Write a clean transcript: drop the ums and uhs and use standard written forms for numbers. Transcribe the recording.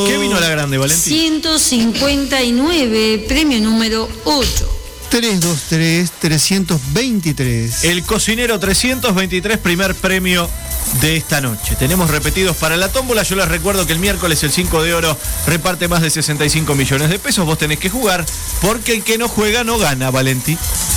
¿Qué vino a la grande, Valentín? 159, premio número 8. 323. El cocinero 323, primer premio de esta noche. Tenemos repetidos para la tómbola. Yo les recuerdo que el miércoles el 5 de oro reparte más de 65 millones de pesos. Vos tenés que jugar porque el que no juega no gana, Valentín.